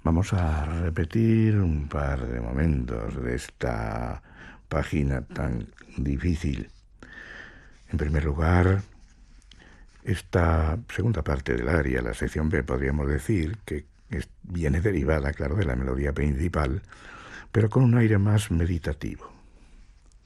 Vamos a repetir un par de momentos de esta página tan difícil. En primer lugar, esta segunda parte del aria, la sección B, podríamos decir que viene derivada, claro, de la melodía principal, pero con un aire más meditativo.